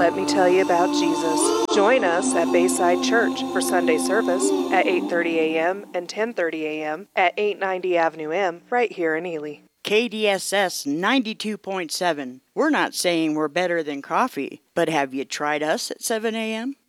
let me tell you about Jesus. Join us at Bayside Church for Sunday service at 8:30 a.m. and 10:30 a.m. at 890 Avenue M right here in Ely. KDSS 92.7. We're not saying we're better than coffee, but have you tried us at 7 a.m.?